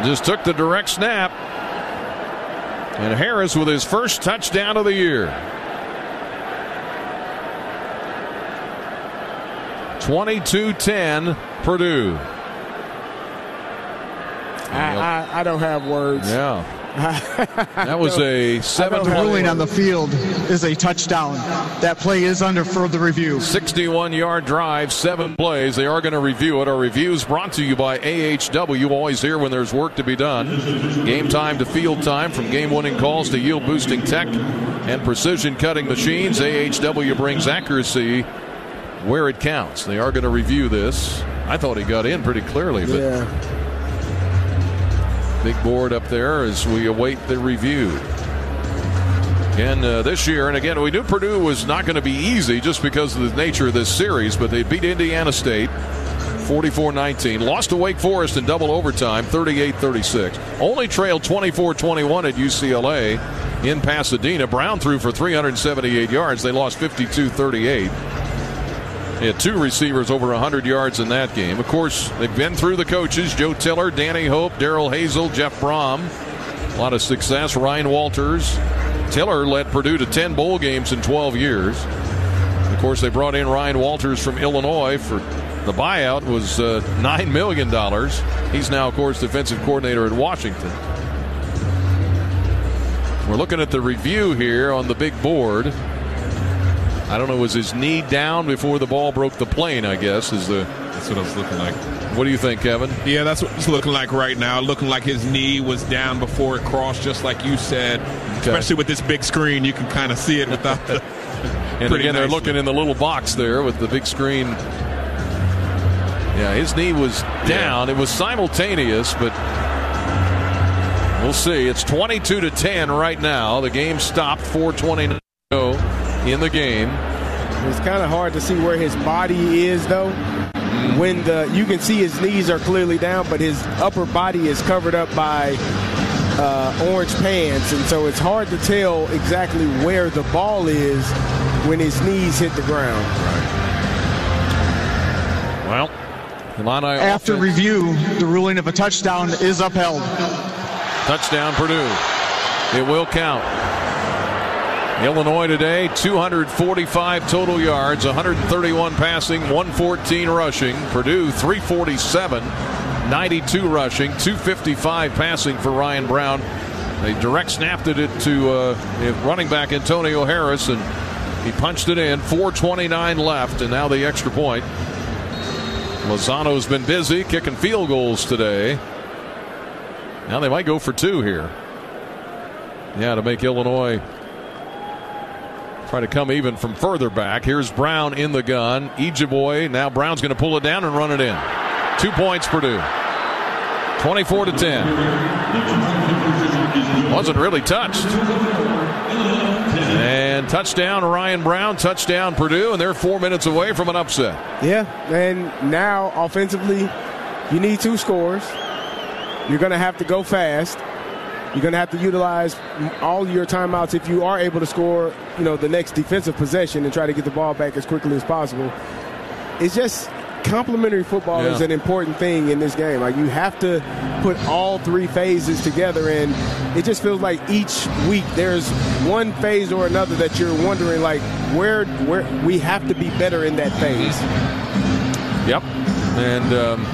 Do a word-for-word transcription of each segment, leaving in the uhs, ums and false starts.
just took the direct snap. And Harris with his first touchdown of the year. twenty-two ten Purdue. I, I, I don't have words. Yeah. That was a seven. The ruling on the field is a touchdown. That play is under further review. sixty-one yard drive, seven plays. They are going to review it. Our review is brought to you by A H W. Always here when there's work to be done. Game time to field time, from game-winning calls to yield-boosting tech and precision-cutting machines. A H W brings accuracy where it counts. They are going to review this. I thought he got in pretty clearly, but yeah. Big board up there as we await the review. Again, uh, this year, and again, we knew Purdue was not going to be easy just because of the nature of this series, but they beat Indiana State forty-four nineteen. Lost to Wake Forest in double overtime, thirty-eight thirty-six. Only trailed twenty-four twenty-one at U C L A in Pasadena. Brown threw for three hundred seventy-eight yards. They lost fifty-two thirty-eight. They had two receivers over one hundred yards in that game. Of course, they've been through the coaches: Joe Tiller, Danny Hope, Darrell Hazel, Jeff Brom. A lot of success. Ryan Walters. Tiller led Purdue to ten bowl games in twelve years. Of course, they brought in Ryan Walters from Illinois. For the buyout was uh, nine million dollars. He's now, of course, defensive coordinator at Washington. We're looking at the review here on the big board. I don't know, was his knee down before the ball broke the plane, I guess, is the... That's what it's looking like. What do you think, Kevin? Yeah, that's what it's looking like right now. Looking like his knee was down before it crossed, just like you said. Okay. Especially with this big screen, you can kind of see it without the... And again, they're looking in the little box there with the big screen. Yeah, his knee was down. Yeah. It was simultaneous, but we'll see. It's twenty-two to ten right now. The game stopped, four twenty to go in the game. It's kind of hard to see where his body is, though. When the you can see his knees are clearly down, but his upper body is covered up by uh, orange pants, and so it's hard to tell exactly where the ball is when his knees hit the ground. Well, Illini after offense. review, the ruling of a touchdown is upheld. Touchdown, Purdue. It will count. Illinois today, two hundred forty-five total yards, one hundred thirty-one passing, one fourteen rushing. Purdue, three forty-seven, ninety-two rushing, two fifty-five passing for Ryan Brown. They direct snapped it to uh, running back Antonio Harris, and he punched it in. four twenty-nine left, and now the extra point. Lozano's been busy kicking field goals today. Now they might go for two here. Yeah, to make Illinois try to come even from further back. Here's Brown in the gun. Ejeboy. Now Brown's going to pull it down and run it in. Two points Purdue. twenty-four to ten. Wasn't really touched. And touchdown Ryan Brown. Touchdown Purdue. And they're four minutes away from an upset. Yeah. And now offensively, you need two scores. You're going to have to go fast. You're going to have to utilize all your timeouts if you are able to score, you know, the next defensive possession and try to get the ball back as quickly as possible. It's just complementary football yeah. is an important thing in this game. Like, you have to put all three phases together, and it just feels like each week there's one phase or another that you're wondering, like, where where we have to be better in that phase. Yep. And um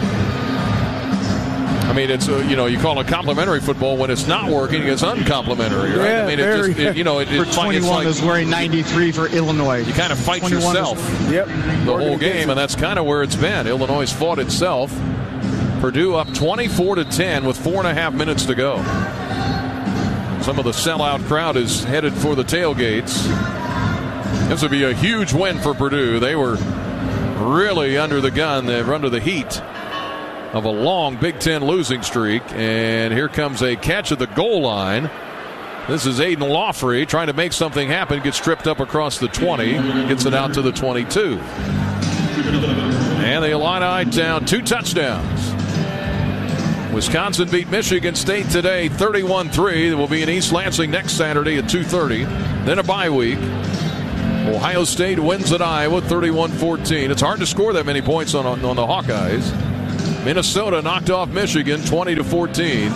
I mean, it's, uh, you know, you call it complimentary football when it's not working, it's uncomplimentary, right? Yeah, I mean, it very, just, it, you know, it, for it's twenty-one like, is wearing ninety-three for Illinois. You kind of fight yourself is, yep, the whole game, and that's kind of where it's been. Illinois has fought itself. Purdue up twenty-four to ten with four and a half minutes to go. Some of the sellout crowd is headed for the tailgates. This would be a huge win for Purdue. They were really under the gun. They were under the heat of a long Big Ten losing streak. And here comes a catch at the goal line. This is Aiden Lawfrey trying to make something happen. Gets tripped up across the twenty. Gets it out to the twenty-two. And the Illini down two touchdowns. Wisconsin beat Michigan State today thirty-one three. There will be in East Lansing next Saturday at two thirty. Then a bye week. Ohio State wins at Iowa thirty-one fourteen. It's hard to score that many points on, on the Hawkeyes. Minnesota knocked off Michigan twenty to fourteen.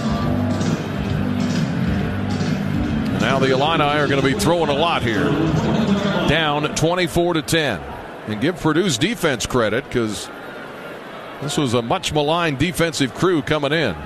And now the Illini are going to be throwing a lot here. Down twenty-four to ten. And give Purdue's defense credit, because this was a much maligned defensive crew coming in.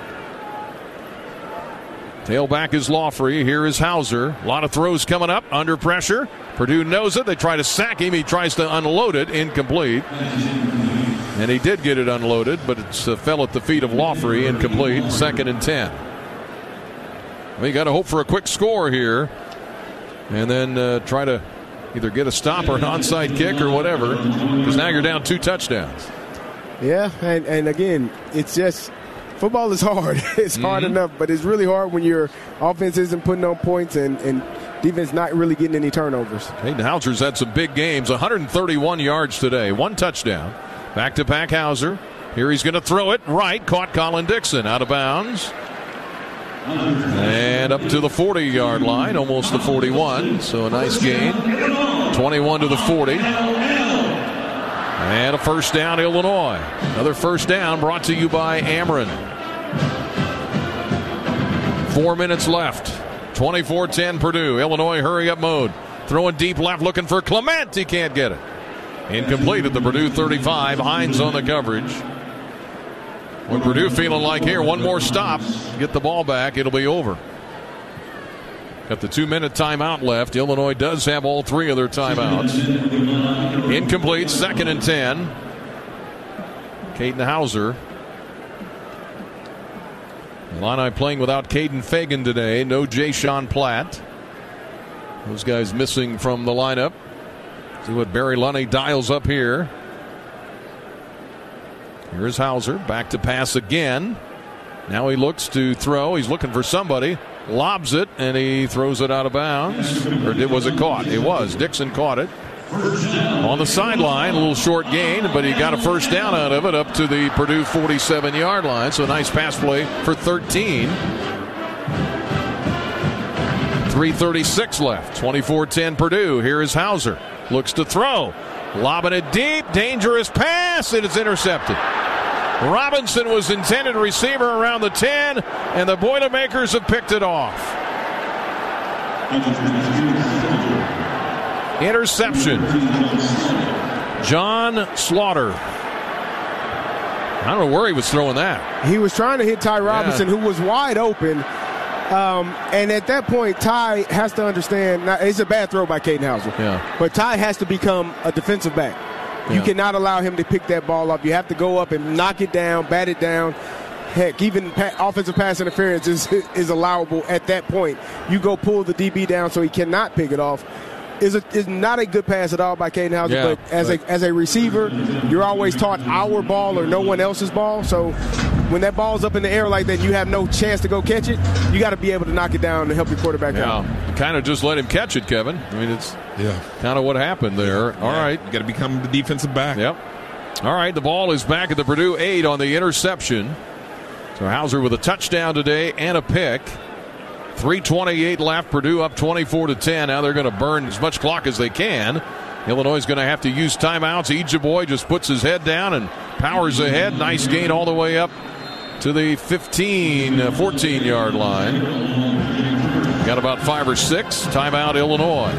Tailback is Lawfrey. Here is Hauser. A lot of throws coming up under pressure. Purdue knows it. They try to sack him. He tries to unload it. Incomplete. And he did get it unloaded, but it uh, fell at the feet of Lawfrey. Incomplete. Second and ten. Well, you got to hope for a quick score here, and then uh, try to either get a stop or an onside kick or whatever, because now you're down two touchdowns. Yeah, and, and again, it's just football is hard. It's mm-hmm. hard enough, but it's really hard when your offense isn't putting on points and, and defense not really getting any turnovers. Hayden Hauser's had some big games. one hundred thirty-one yards today, one touchdown. Back to back Hauser. Here he's going to throw it right. Caught Colin Dixon out of bounds. And up to the forty-yard line, almost the forty-one. So a nice gain. twenty-one to the forty. And a first down, Illinois. Another first down brought to you by Ameren. Four minutes left. twenty-four ten Purdue. Illinois hurry up mode. Throwing deep left, looking for Clement. He can't get it. Incomplete at the Purdue thirty-five. Hines on the coverage. What Purdue feeling like here, one more stop, get the ball back, it'll be over. Got the two-minute timeout left. Illinois does have all three of their timeouts. Incomplete, second and ten. Caden Hauser. Illini playing without Caden Fagan today. No Jay-Sean Platt. Those guys missing from the lineup. See what Barry Lunny dials up here. Here's Hauser, back to pass again. Now he looks to throw. He's looking for somebody. Lobs it, and he throws it out of bounds. Or did, was it caught? It was. Dixon caught it. On the sideline, a little short gain, but he got a first down out of it up to the Purdue forty-seven-yard line. So a nice pass play for thirteen. three thirty-six left. twenty-four ten Purdue. Here is Hauser. Looks to throw. Lobbing it deep. Dangerous pass. It is intercepted. Robinson was intended receiver around the ten, and the Boilermakers have picked it off. Interception. John Slaughter. I don't know where he was throwing that. He was trying to hit Ty Robinson, yeah. who was wide open. Um, and at that point, Ty has to understand, now, it's a bad throw by Caden Hauser, yeah. but Ty has to become a defensive back. You yeah. cannot allow him to pick that ball up. You have to go up and knock it down, bat it down. Heck, even pa- offensive pass interference is is allowable at that point. You go pull the D B down so he cannot pick it off. Is a, is not a good pass at all by Caden Hauser, yeah, but as but. a as a receiver, you're always taught our ball or no one else's ball. So when that ball's up in the air like that, you have no chance to go catch it. You got to be able to knock it down and help your quarterback yeah. out. Kind of just let him catch it, Kevin. I mean, it's yeah. kind of what happened there. All yeah. right, you got to become the defensive back. Yep. All right, the ball is back at the Purdue eight on the interception. So Hauser with a touchdown today and a pick. three twenty-eight left. Purdue up twenty-four to ten. Now they're going to burn as much clock as they can. Illinois is going to have to use timeouts. Ejeboy just puts his head down and powers ahead. Nice gain all the way up to the fifteen, fourteen-yard line. Got about five or six. Timeout, Illinois.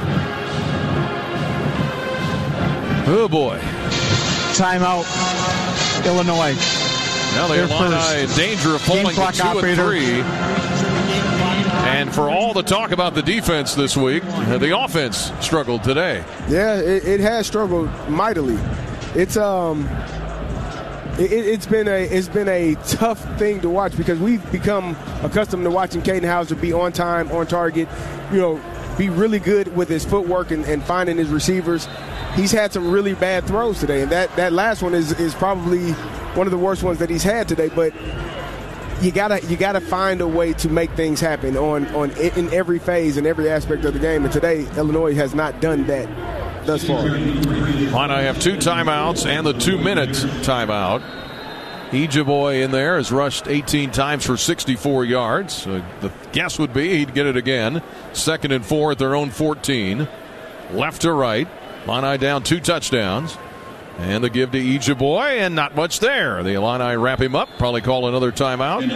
Oh, boy. Timeout, Illinois. Now the Illini in danger of falling to two operator. and three. And for all the talk about the defense this week, the offense struggled today. Yeah, it, it has struggled mightily. It's um, it, it's been a it's been a tough thing to watch because we've become accustomed to watching Caden Hauser be on time, on target, you know, be really good with his footwork and, and finding his receivers. He's had some really bad throws today, and that, that last one is is probably one of the worst ones that he's had today. But you gotta you gotta find a way to make things happen on, on in every phase and every aspect of the game. And today, Illinois has not done that thus far. Illini have two timeouts and the two-minute timeout. Ejeboy in there has rushed eighteen times for sixty-four yards. So the guess would be he'd get it again. Second and four at their own fourteen. Left to right. Illini down two touchdowns. And the give to Ojibwe, and not much there. The Illini wrap him up, probably call another timeout.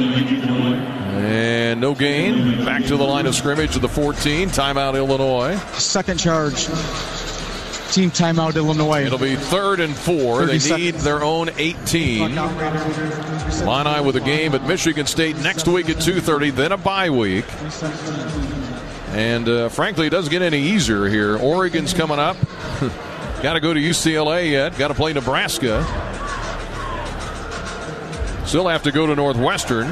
And no gain. Back to the line of scrimmage of the fourteen. Timeout, Illinois. Second charge. Team timeout, Illinois. It'll be third and four. They need their own eighteen. Illini with a game at Michigan State next week at two thirty, then a bye week. And uh, frankly, it doesn't get any easier here. Oregon's coming up. Got to go to U C L A yet. Got to play Nebraska. Still have to go to Northwestern.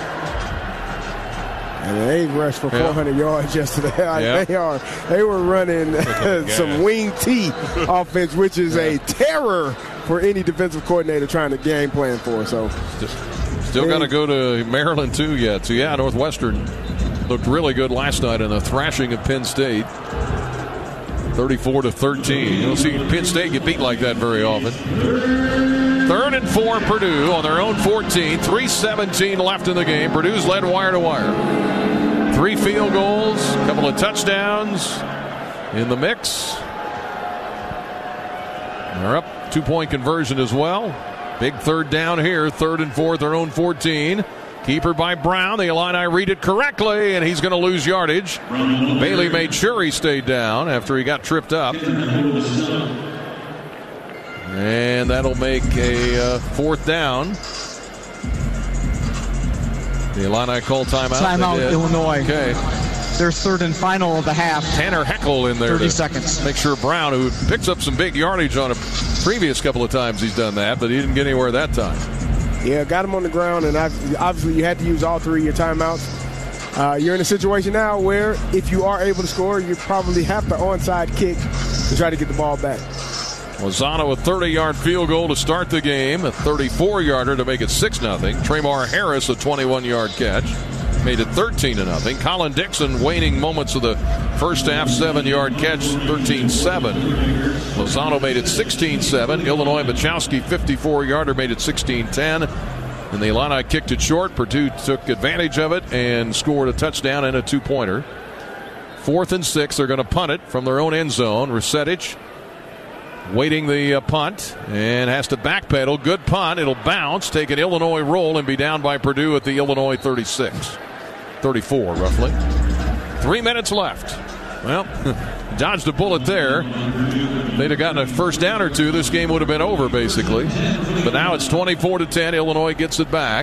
And they rushed for four hundred yeah. yards yesterday. Yeah. They are. They were running some wing T offense, which is yeah. a terror for any defensive coordinator trying to game plan for. So still got to go to Maryland too yet. So yeah, Northwestern looked really good last night in a thrashing of Penn State. thirty-four to thirteen. You don't see Penn State get beat like that very often. Third and four, Purdue on their own fourteen. three seventeen left in the game. Purdue's led wire to wire. Three field goals, a couple of touchdowns in the mix. They're up two-point conversion as well. Big third down here. Third and fourth, their own fourteen. Keeper by Brown. The Illini read it correctly, and he's going to lose yardage. Bailey made sure he stayed down after he got tripped up. And that'll make a uh, fourth down. The Illini call timeout. Timeout, Illinois. Okay. Their third and final of the half. Tanner Heckel in there. thirty seconds. Make sure Brown, who picks up some big yardage on a previous couple of times he's done that, but he didn't get anywhere that time. Yeah, got him on the ground, and obviously you had to use all three of your timeouts. Uh, you're in a situation now where if you are able to score, you probably have the onside kick to try to get the ball back. Lozano a thirty-yard field goal to start the game, a thirty-four-yarder to make it six nothing. Tremar Harris a twenty-one-yard catch, made it thirteen to nothing. Colin Dixon waning moments of the first half, seven-yard catch, thirteen seven. Lozano made it sixteen seven. Illinois Machowski fifty-four-yarder made it sixteen ten. And the Illini kicked it short. Purdue took advantage of it and scored a touchdown and a two-pointer. Fourth and six, they're going to punt it from their own end zone. Rusetic waiting the uh, punt and has to backpedal. Good punt. It'll bounce, take an Illinois roll, and be down by Purdue at the Illinois thirty-six. thirty-four, roughly. Three minutes left. Well, dodged a bullet there. They'd have gotten a first down or two, this game would have been over, basically. But now it's twenty-four to ten. Illinois gets it back.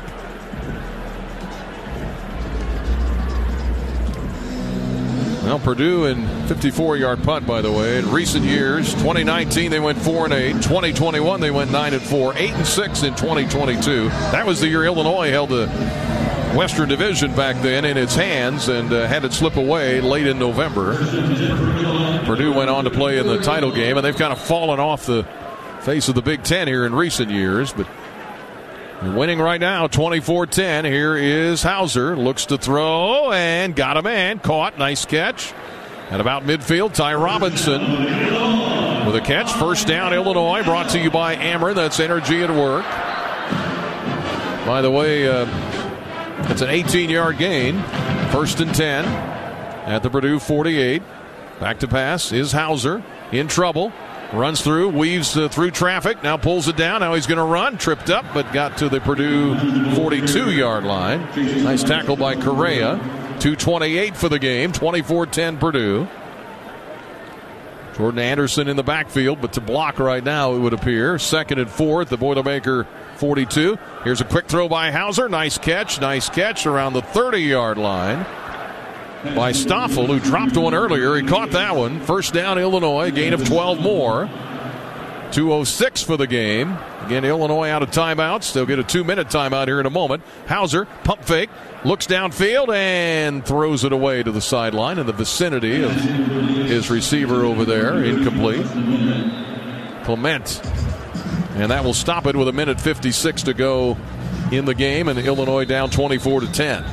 Well, Purdue in fifty-four-yard punt, by the way. In recent years, twenty nineteen they went four and eight. twenty twenty-one they went nine and four. eight and six in twenty twenty-two. That was the year Illinois held the Western Division back then in its hands and uh, had it slip away late in November. Purdue went on to play in the title game, and they've kind of fallen off the face of the Big Ten here in recent years. But they're winning right now, twenty-four ten. Here is Hauser. Looks to throw and got a man. Caught. Nice catch. At about midfield, Ty Robinson with a catch. First down, Illinois. Brought to you by Ameren. That's energy at work. By the way, uh, it's an eighteen-yard gain. First and ten at the Purdue forty-eight. Back to pass is Hauser. In trouble. Runs through, weaves uh, through traffic, now pulls it down. Now he's going to run, tripped up, but got to the Purdue forty-two-yard line. Nice tackle by Correa. two twenty-eight for the game, twenty-four ten Purdue. Jordan Anderson in the backfield, but to block right now, it would appear. Second and fourth, the Boilermaker forty-two. Here's a quick throw by Hauser. Nice catch, nice catch around the thirty-yard line by Stoffel, who dropped one earlier. He caught that one. First down, Illinois. Gain of twelve more. two oh six for the game. Again, Illinois out of timeouts. They'll get a two-minute timeout here in a moment. Hauser, pump fake, looks downfield and throws it away to the sideline in the vicinity of his receiver over there. Incomplete. Clement. And that will stop it with a minute fifty-six to go in the game, and Illinois down twenty-four to ten.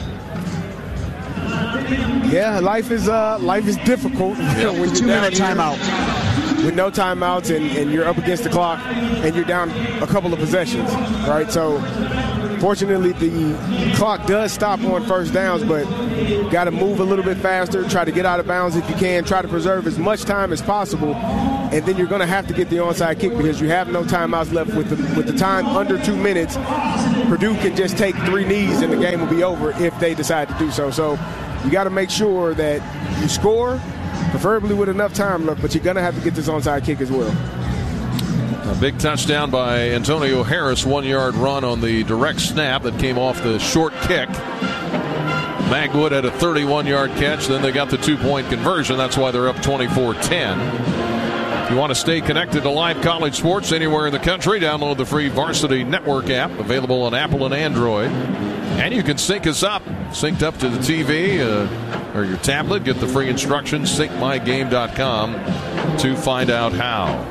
Yeah, life is uh, life is difficult. Yeah. When you're two-minute timeout. With no timeouts and, and you're up against the clock and you're down a couple of possessions, right? So, fortunately, the clock does stop on first downs, but got to move a little bit faster, try to get out of bounds if you can, try to preserve as much time as possible and then you're going to have to get the onside kick because you have no timeouts left. With the with the time under two minutes, Purdue can just take three knees and the game will be over if they decide to do so. So you got to make sure that you score, preferably with enough time left, but you're going to have to get this onside kick as well. A big touchdown by Antonio Harris, one-yard run on the direct snap that came off the short kick. Magwood had a thirty-one-yard catch. Then they got the two-point conversion. That's why they're up twenty-four ten. If you want to stay connected to live college sports anywhere in the country, download the free Varsity Network app, available on Apple and Android. And you can sync us up, synced up to the T V uh, or your tablet. Get the free instructions, sync my game dot com to find out how.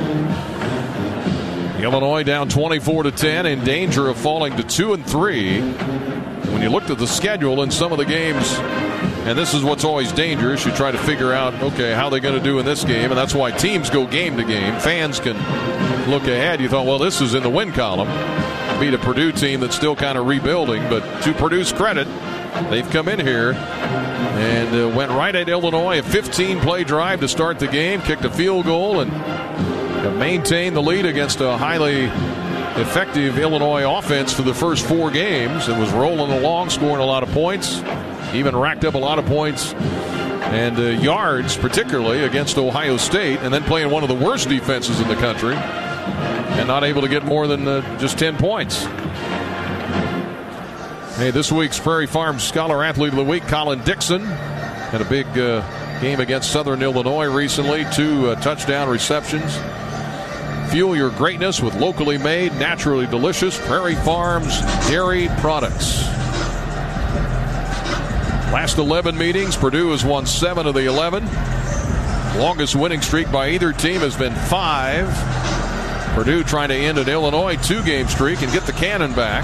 Illinois down twenty-four to ten, in danger of falling to two and three. When you looked at the schedule in some of the games, and this is what's always dangerous, you try to figure out, okay, how they're going to do in this game, and that's why teams go game to game. Fans can look ahead. You thought, well, this is in the win column. Beat a Purdue team that's still kind of rebuilding, but to Purdue's credit, they've come in here and uh, went right at Illinois, a fifteen-play drive to start the game, kicked a field goal, and maintained the lead against a highly effective Illinois offense for the first four games. It was rolling along, scoring a lot of points, even racked up a lot of points and uh, yards, particularly against Ohio State, and then playing one of the worst defenses in the country and not able to get more than uh, just ten points. Hey, this week's Prairie Farms Scholar Athlete of the Week, Colin Dixon, had a big uh, game against Southern Illinois recently, two uh, touchdown receptions. Fuel your greatness with locally made, naturally delicious Prairie Farms dairy products. Last eleven meetings, Purdue has won seven of the eleven. Longest winning streak by either team has been five. Purdue trying to end an Illinois two-game streak and get the cannon back.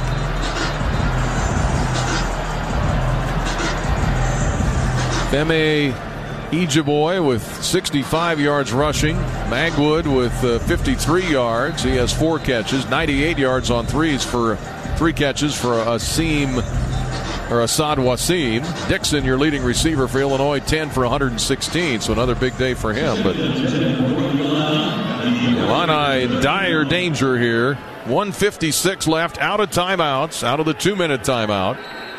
Femi Ejeboy with sixty-five yards rushing. Magwood with uh, fifty-three yards. He has four catches, ninety-eight yards on threes for three catches for Asim or Assad Wasim. Dixon, your leading receiver for Illinois, ten for one hundred sixteen. So another big day for him. But Illini in dire danger here. one fifty-six left, out of timeouts, out of the two-minute timeout.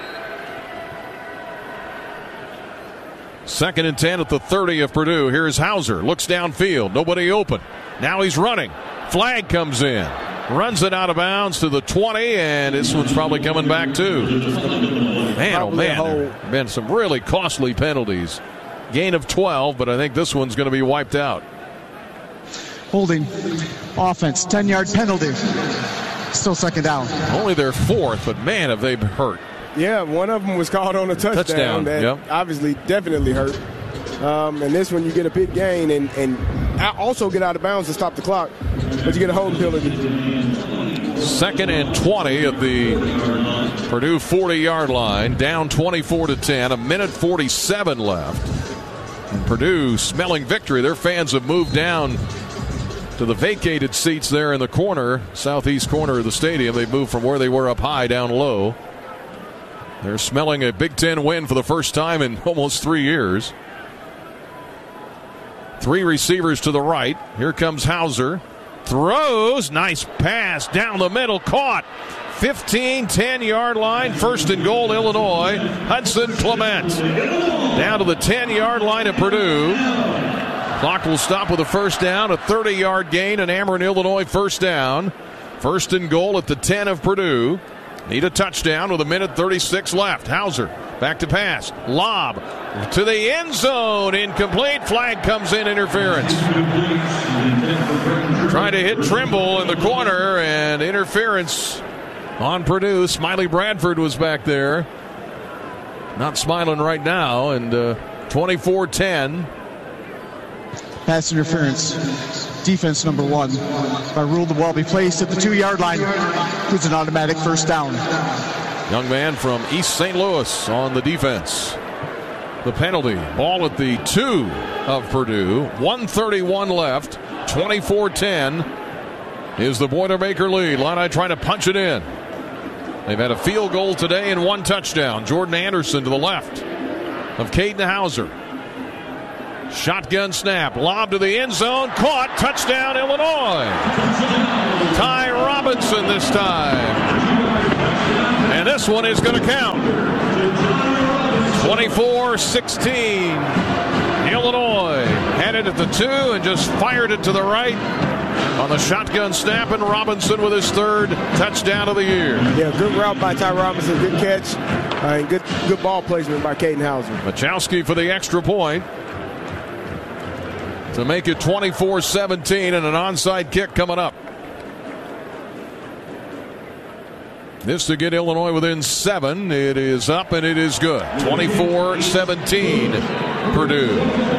Second and ten at the thirty of Purdue. Here's Hauser. Looks downfield. Nobody open. Now he's running. Flag comes in. Runs it out of bounds to the twenty, and this one's probably coming back too. Man, oh man, there have been some really costly penalties. Gain of twelve, but I think this one's going to be wiped out. Holding. Offense. ten-yard penalty. Still second down. Only their fourth, but man, have they hurt. Yeah, one of them was called on a touchdown, touchdown that yep. obviously definitely hurt. Um, and this one, you get a big gain and, and also get out of bounds to stop the clock, but you get a holding penalty. Second and twenty at the Purdue forty-yard line, down twenty-four to ten, a minute forty-seven left. And Purdue smelling victory. Their fans have moved down to the vacated seats there in the corner, southeast corner of the stadium. They moved from where they were up high down low. They're smelling a Big Ten win for the first time in almost three years. Three receivers to the right. Here comes Hauser. Throws. Nice pass down the middle. Caught. fifteen, ten-yard line. First and goal, Illinois. Hudson Clement. Down to the ten-yard line of Purdue. Clock will stop with a first down. A thirty-yard gain. An Ameren, Illinois first down. First and goal at the ten of Purdue. Need a touchdown with a minute thirty-six left. Hauser back to pass. Lob to the end zone. Incomplete. Flag comes in. Interference. Trying to hit Trimble in the corner, and interference on Purdue. Smiley Bradford was back there. Not smiling right now. And uh, twenty-four ten. Pass interference. Defense number one. By rule, the ball be placed at the two-yard line. It's an automatic first down. Young man from East Saint Louis on the defense. The penalty. Ball at the two of Purdue. one thirty-one left. twenty-four ten is the Boilermaker lead. Illini trying to punch it in. They've had a field goal today and one touchdown. Jordan Anderson to the left of Caden Hauser. Shotgun snap, lob to the end zone, caught, touchdown Illinois. Ty Robinson this time. And this one is going to count. twenty-four sixteen. Illinois had it at the two and just fired it to the right on the shotgun snap, and Robinson with his third touchdown of the year. Yeah, good route by Ty Robinson, good catch, uh, and good good ball placement by Caden Hauser. Machowski for the extra point to make it twenty-four seventeen, and an onside kick coming up. This to get Illinois within seven. It is up and it is good. twenty-four seventeen Purdue.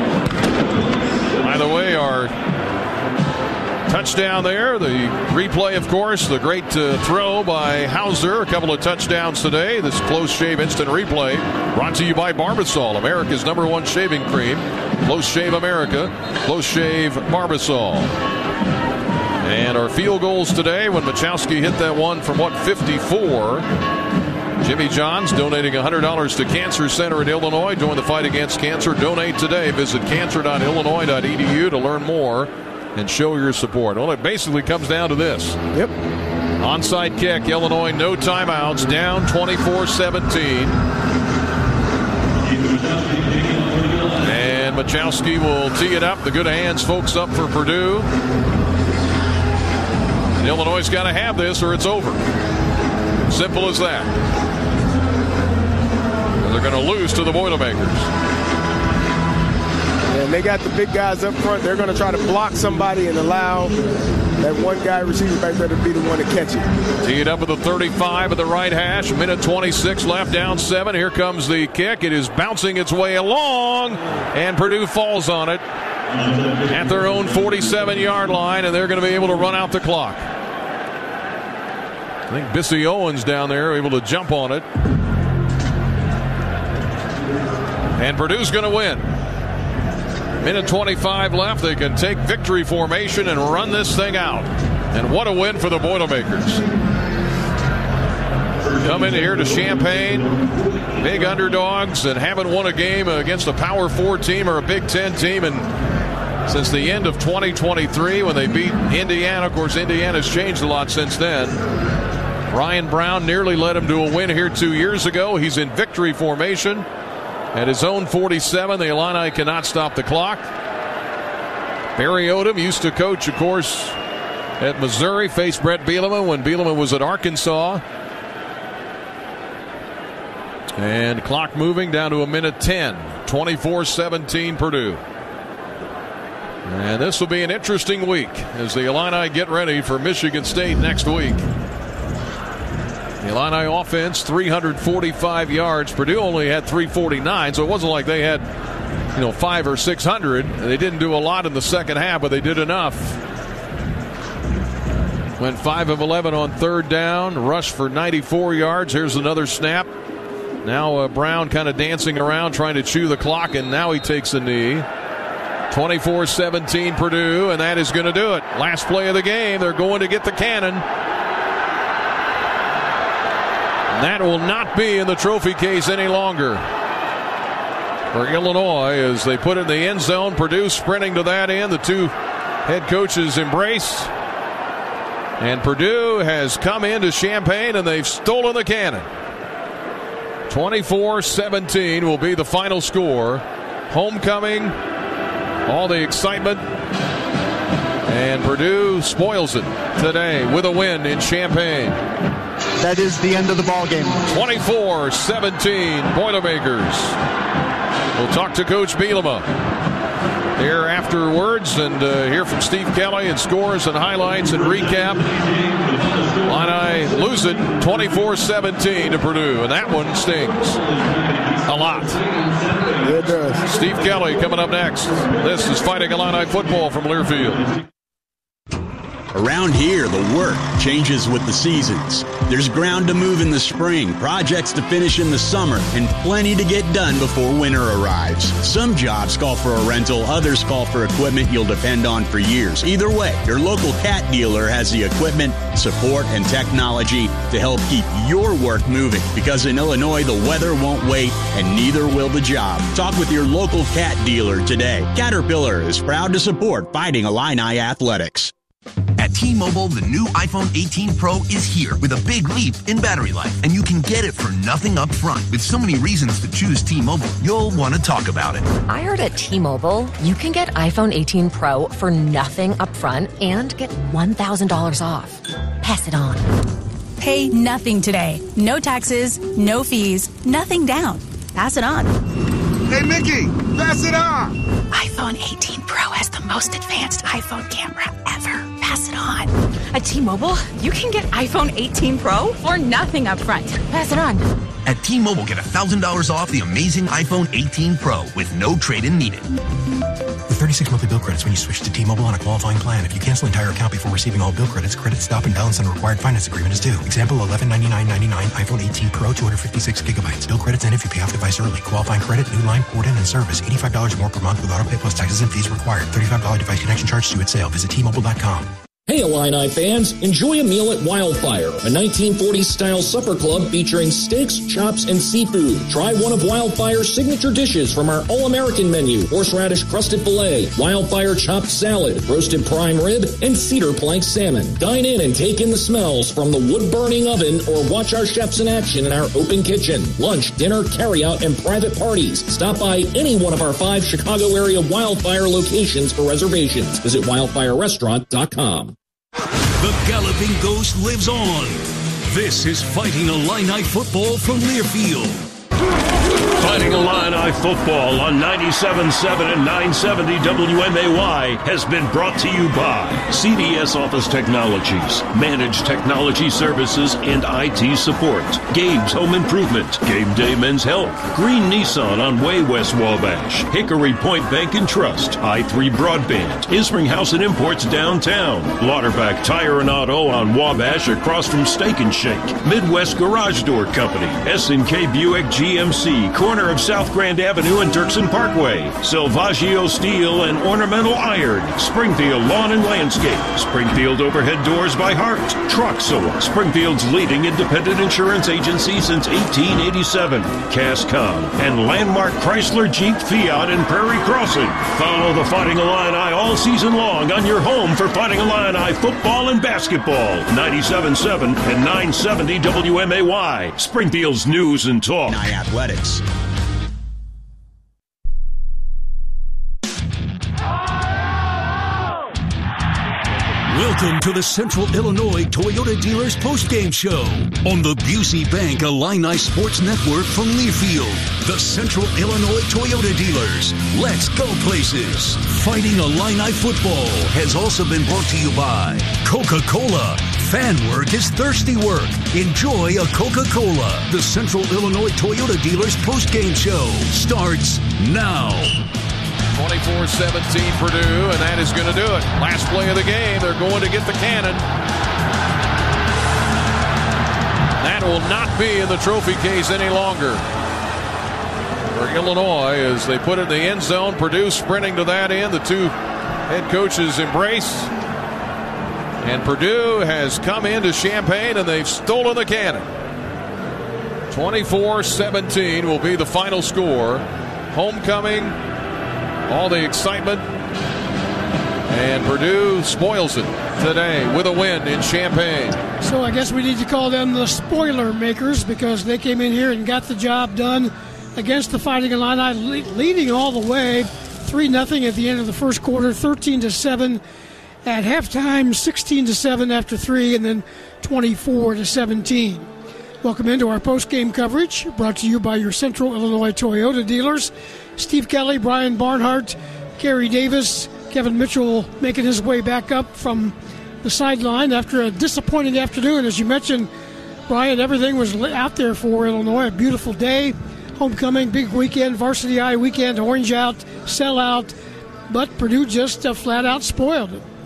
By the way, our touchdown there, the replay, of course, the great uh, throw by Hauser. A couple of touchdowns today. This close shave instant replay brought to you by Barbasol, America's number one shaving cream. Close Shave America, Close Shave Barbasol. And our field goals today, when Machowski hit that one from, what, fifty-four. Jimmy Johns donating one hundred dollars to Cancer Center in Illinois. Join the fight against cancer. Donate today. Visit cancer dot illinois dot e d u to learn more and show your support. Well, it basically comes down to this. Yep. Onside kick. Illinois, no timeouts. Down twenty-four seventeen. And Machowski will tee it up. The good hands folks up for Purdue. Illinois' got to have this or it's over. Simple as that. And they're going to lose to the Boilermakers. And they got the big guys up front. They're going to try to block somebody and allow that one guy receiver back there to be the one to catch it. Teed up at the thirty-five of the right hash. Minute twenty-six left, down seven. Here comes the kick. It is bouncing its way along, and Purdue falls on it at their own forty-seven-yard line, and they're going to be able to run out the clock. I think Bissy Owens down there able to jump on it. And Purdue's going to win. Minute twenty-five left. They can take victory formation and run this thing out. And what a win for the Boilermakers. Come in here to Champaign, big underdogs, and haven't won a game against a Power Four team or a Big Ten team and since the end of twenty twenty-three when they beat Indiana. Of course, Indiana's changed a lot since then. Ryan Brown nearly led him to a win here two years ago. He's in victory formation at his own forty-seven. The Illini cannot stop the clock. Barry Odom used to coach, of course, at Missouri. Faced Brett Bielema when Bielema was at Arkansas. And clock moving down to a minute ten. twenty-four seventeen Purdue. And this will be an interesting week as the Illini get ready for Michigan State next week. The Illini offense, three hundred forty-five yards. Purdue only had three forty-nine, so it wasn't like they had, you know, five or six hundred. They didn't do a lot in the second half, but they did enough. Went five of eleven on third down, rushed for ninety-four yards. Here's another snap. Now uh, Brown kind of dancing around trying to chew the clock, and now he takes a knee. twenty-four seventeen Purdue, and that is going to do it. Last play of the game. They're going to get the cannon. That will not be in the trophy case any longer for Illinois as they put it in the end zone. Purdue sprinting to that end. The two head coaches embrace. And Purdue has come into Champaign and they've stolen the cannon. twenty-four seventeen will be the final score. Homecoming, all the excitement. And Purdue spoils it today with a win in Champaign. That is the end of the ball game. twenty-four seventeen Boilermakers. We'll talk to Coach Bielema here afterwards and uh, hear from Steve Kelly and scores and highlights and recap. Illini lose it twenty-four seventeen to Purdue, and that one stings a lot. It does. Steve Kelly coming up next. This is Fighting Illini Football from Learfield. Around here, the work changes with the seasons. There's ground to move in the spring, projects to finish in the summer, and plenty to get done before winter arrives. Some jobs call for a rental, others call for equipment you'll depend on for years. Either way, your local Cat dealer has the equipment, support, and technology to help keep your work moving. Because in Illinois, the weather won't wait, and neither will the job. Talk with your local Cat dealer today. Caterpillar is proud to support Fighting Illini Athletics. At T-Mobile, the new iPhone eighteen Pro is here with a big leap in battery life, and you can get it for nothing up front. With so many reasons to choose T-Mobile, you'll want to talk about it. I heard at T-Mobile, you can get iPhone eighteen Pro for nothing up front and get one thousand dollars off. Pass it on. Pay nothing today. No taxes, no fees, nothing down. Pass it on. Hey, Mickey, pass it on. iPhone eighteen Pro has the most advanced iPhone camera ever. Pass it on. At T-Mobile, you can get iPhone eighteen Pro for nothing up front. Pass it on. At T-Mobile, get one thousand dollars off the amazing iPhone eighteen Pro with no trade-in needed. With thirty-six monthly bill credits when you switch to T-Mobile on a qualifying plan. If you cancel entire account before receiving all bill credits, credit stop and balance on a required finance agreement is due. Example, eleven ninety-nine ninety-nine, iPhone eighteen Pro, two hundred fifty-six gigabytes. Bill credits end if you pay off device early. Qualifying credit, new line, port in, and service. eighty-five dollars more per month with auto pay plus taxes and fees required. thirty-five dollars device connection charge due at sale. Visit T Mobile dot com. Hey Illini fans, enjoy a meal at Wildfire, a nineteen forties style supper club featuring steaks, chops, and seafood. Try one of Wildfire's signature dishes from our all-American menu: horseradish crusted filet, Wildfire chopped salad, roasted prime rib, and cedar plank salmon. Dine in and take in the smells from the wood-burning oven or watch our chefs in action in our open kitchen. Lunch, dinner, carry-out, and private parties. Stop by any one of our five Chicago area Wildfire locations for reservations. Visit wildfire restaurant dot com. The Galloping Ghost lives on. This is Fighting Illini football from Learfield. Fighting Illini football on ninety-seven point seven and nine seventy W M A Y has been brought to you by C D S Office Technologies, Managed Technology Services and I T Support, Gabe's Home Improvement, Game Day Men's Health, Green Nissan on Way West Wabash, Hickory Point Bank and Trust, I three Broadband, Isring House and Imports downtown, Lauterbach Tire and Auto on Wabash across from Steak and Shake, Midwest Garage Door Company, S and K Buick G M C, corner of South Grand Avenue and Dirksen Parkway, Salvaggio Steel and Ornamental Iron, Springfield Lawn and Landscape, Springfield Overhead Doors by Hart, Troxel, Springfield's leading independent insurance agency since eighteen eighty-seven, Cascom, and Landmark Chrysler Jeep Fiat in Prairie Crossing. Follow the Fighting Illini all season long on your home for Fighting Illini football and basketball. ninety-seven point seven and nine seventy W M A Y, Springfield's news and talk. Athletics. Welcome to the Central Illinois Toyota Dealers postgame show on the Busey Bank Illini Sports Network from Learfield. The Central Illinois Toyota Dealers. Let's go places. Fighting Illini football has also been brought to you by Coca-Cola. Fan work is thirsty work. Enjoy a Coca-Cola. The Central Illinois Toyota Dealers postgame show starts now. twenty-four seventeen Purdue, and that is going to do it. Last play of the game, they're going to get the cannon. That will not be in the trophy case any longer for Illinois as they put it in the end zone. Purdue sprinting to that end. The two head coaches embrace. And Purdue has come into Champaign, and they've stolen the cannon. twenty-four seventeen will be the final score. Homecoming. All the excitement, and Purdue spoils it today with a win in Champaign. So I guess we need to call them the spoiler makers because they came in here and got the job done against the Fighting Illini, leading all the way three nothing at the end of the first quarter, thirteen to seven at halftime, sixteen to seven after three, and then twenty-four to seventeen. Welcome into our post-game coverage, brought to you by your Central Illinois Toyota dealers. Steve Kelly, Brian Barnhart, Gary Davis, Kevin Mitchell making his way back up from the sideline after a disappointing afternoon. As you mentioned, Brian, everything was out there for Illinois. A beautiful day, homecoming, big weekend, varsity eye weekend, orange out, sell out, but Purdue just uh, flat out spoiled it.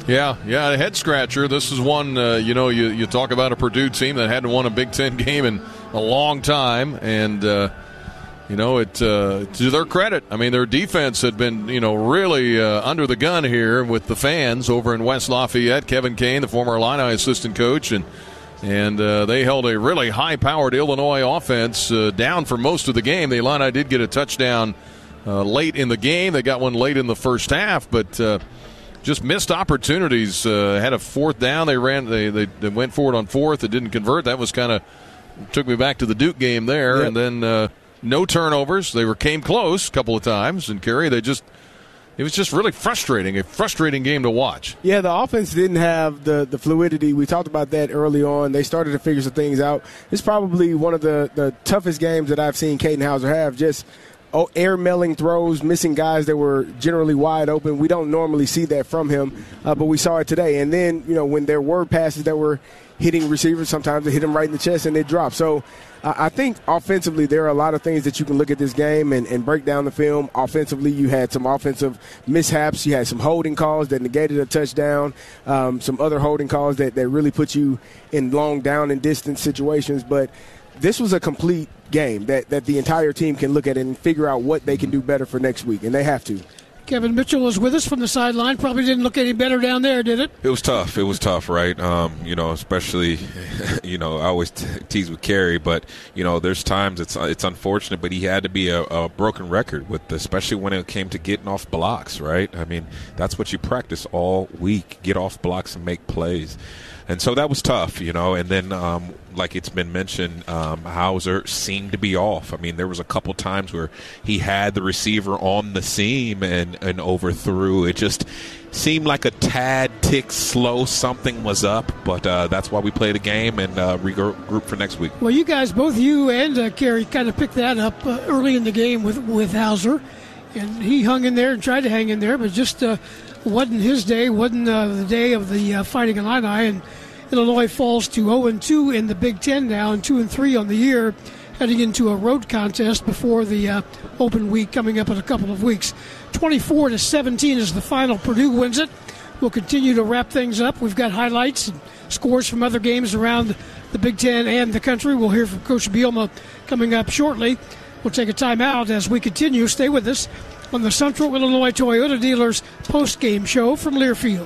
Yeah, yeah, a head scratcher. This is one, uh, you know, you, you talk about a Purdue team that hadn't won a Big Ten game in a long time, and, uh, you know, it uh, to their credit, I mean, their defense had been, you know, really uh, under the gun here with the fans over in West Lafayette. Kevin Kane, the former Illini assistant coach, and and uh, they held a really high-powered Illinois offense uh, down for most of the game. The Illini did get a touchdown uh, late in the game. They got one late in the first half, but uh, just missed opportunities. Uh, had a fourth down. They ran. They, they they went forward on fourth. It didn't convert. That was kind of took me back to the Duke game there. Yep. And then uh, no turnovers. They were came close a couple of times. And Kerry, they just it was just really frustrating. A frustrating game to watch. Yeah, the offense didn't have the the fluidity. We talked about that early on. They started to figure some things out. It's probably one of the the toughest games that I've seen Kaden Hauser have. Just Oh, air-mailing throws, missing guys that were generally wide open. We don't normally see that from him, uh, but we saw it today. And then, you know, when there were passes that were hitting receivers, sometimes they hit them right in the chest and they drop. So uh, I think offensively there are a lot of things that you can look at this game and, and break down the film. Offensively, you had some offensive mishaps. You had some holding calls that negated a touchdown, um, some other holding calls that, that really put you in long down and distance situations. But this was a complete game that, that the entire team can look at and figure out what they can do better for next week, and they have to. Kevin Mitchell was with us from the sideline. Probably didn't look any better down there, did it? It was tough. It was tough, right? Um, you know, especially, you know, I always te- tease with Kerry, but, you know, there's times it's it's unfortunate, but he had to be a, a broken record, with, especially when it came to getting off blocks, right? I mean, that's what you practice all week, get off blocks and make plays. And so that was tough, you know. And then, um, like it's been mentioned, um, Hauser seemed to be off. I mean, there was a couple times where he had the receiver on the seam and, and overthrew. It just seemed like a tad tick slow. Something was up, but uh, that's why we played a game and uh, regroup for next week. Well, you guys, both you and uh, Kerry, kind of picked that up uh, early in the game with, with Hauser. And he hung in there and tried to hang in there, but just uh, wasn't his day, wasn't uh, the day of the uh, Fighting Illini. And Illinois falls to oh and two in the Big Ten now and two and three on the year, heading into a road contest before the uh, open week coming up in a couple of weeks. twenty-four to seventeen is the final. Purdue wins it. We'll continue to wrap things up. We've got highlights and scores from other games around the Big Ten and the country. We'll hear from Coach Bielema coming up shortly. We'll take a timeout as we continue. Stay with us on the Central Illinois Toyota Dealers post-game show from Learfield.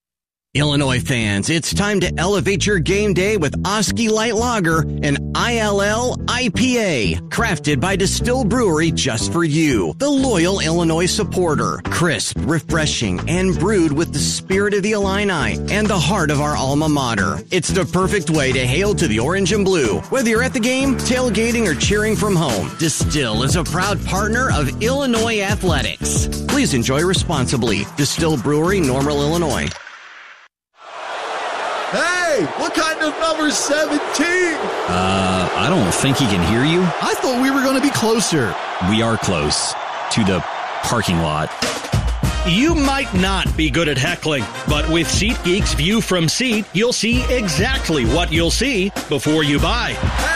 Illinois fans, it's time to elevate your game day with Oski Light Lager, an I L L I P A, crafted by Distill Brewery just for you, the loyal Illinois supporter. Crisp, refreshing, and brewed with the spirit of the Illini and the heart of our alma mater. It's the perfect way to hail to the orange and blue. Whether you're at the game, tailgating, or cheering from home, Distill is a proud partner of Illinois Athletics. Please enjoy responsibly. Distill Brewery, Normal, Illinois. Hey, what kind of number seventeen? Uh, I don't think he can hear you. I thought we were going to be closer. We are close to the parking lot. You might not be good at heckling, but with SeatGeek's View from Seat, you'll see exactly what you'll see before you buy.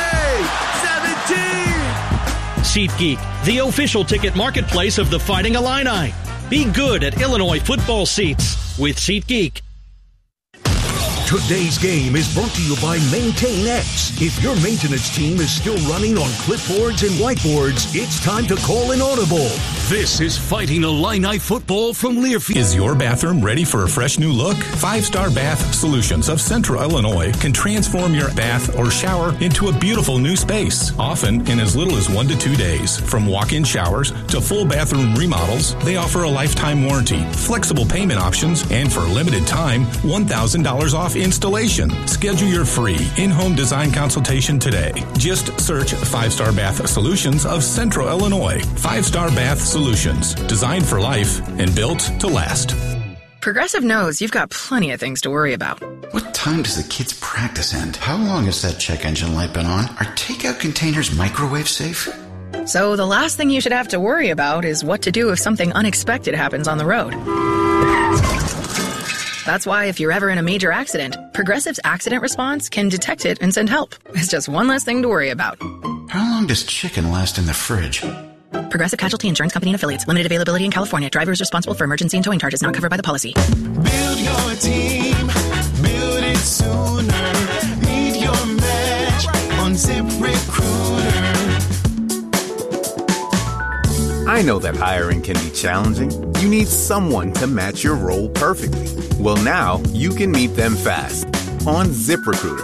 Hey, seventeen! SeatGeek, the official ticket marketplace of the Fighting Illini. Be good at Illinois football seats with SeatGeek. Today's game is brought to you by MaintainX. If your maintenance team is still running on clipboards and whiteboards, it's time to call an audible. This is Fighting Illini football from Learfield. Is your bathroom ready for a fresh new look? Five Star Bath Solutions of Central Illinois can transform your bath or shower into a beautiful new space, often in as little as one to two days. From walk-in showers to full bathroom remodels, they offer a lifetime warranty, flexible payment options, and for a limited time, one thousand dollars off installation. Schedule your free in-home design consultation today. Just search Five Star Bath Solutions of Central Illinois. Five Star Bath Solutions, designed for life and built to last. Progressive knows you've got plenty of things to worry about. What time does the kids' practice end? How long has that check engine light been on? Are takeout containers microwave safe? So the last thing you should have to worry about is what to do if something unexpected happens on the road. That's why if you're ever in a major accident, Progressive's accident response can detect it and send help. It's just one less thing to worry about. How long does chicken last in the fridge? Progressive Casualty Insurance Company and Affiliates. Limited availability in California. Drivers responsible for emergency and towing charges not covered by the policy. Build your team. Build it sooner. Meet your match on ZipRecruiter. I know that hiring can be challenging. You need someone to match your role perfectly. Well, now you can meet them fast on ZipRecruiter.